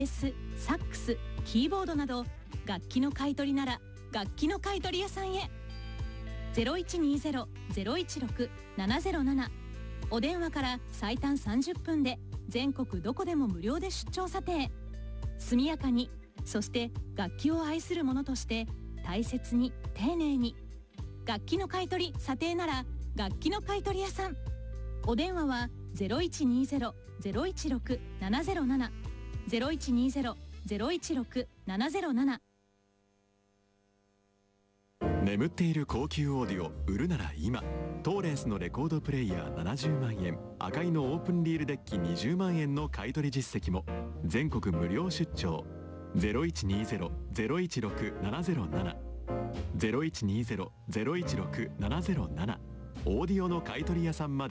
ス、サックス、キーボードなど楽器の買い取りなら楽器の買い取り屋さんへ。0120-016-707、お電話から最短30分で全国どこでも無料で出張査定。速やかに、そして楽器を愛する者として大切に丁寧に。楽器の買い取り査定なら楽器の買い取り屋さん。お電話は0120-016-707、0120-016-707。 眠っている高級オーディオ売るなら今。トーレンスのレコードプレイヤー70万円、赤いのオープンリールデッキ20万円の買取実績も。全国無料出張。0120-016-707、0120-016-707。オーディオの買取屋さんまで。